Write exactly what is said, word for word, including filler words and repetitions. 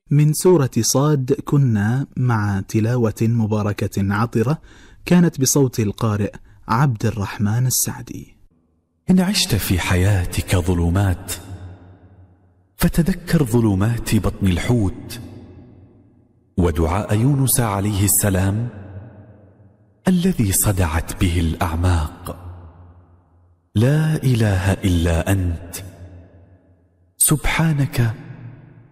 من سورة صاد كنا مع تلاوة مباركة عطرة كانت بصوت القارئ عبد الرحمن السعدي. إن عشت في حياتك ظلمات فتذكر ظلمات بطن الحوت ودعاء يونس عليه السلام الذي صدعت به الأعماق. لا إله إلا أنت سبحانك